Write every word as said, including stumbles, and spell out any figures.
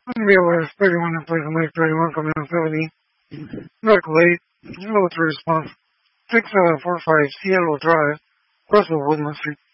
B L S thirty-one in place of Lake thirty-one coming on seventy. Medical eight. Low to response. six seven four five Seattle Drive. Russell Woodland Street.